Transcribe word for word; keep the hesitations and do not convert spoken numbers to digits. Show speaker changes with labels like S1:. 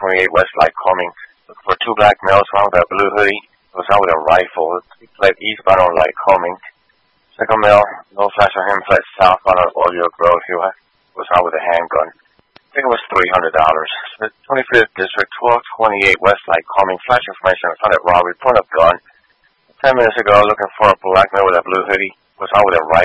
S1: twenty-eight West Lycoming. Looking for two black males, one with a blue hoodie, goes out with a rifle. He fled eastbound on Lycoming. Second male, no flash on him, fled southbound on Oriole Grove. He was out with a handgun. I think it was three hundred dollars. twenty-fifth District, twelve twenty-eight West Lycoming. Flash information, I found a robbery, point of gun. Ten minutes ago, looking for a black male with a blue hoodie, was out with a rifle.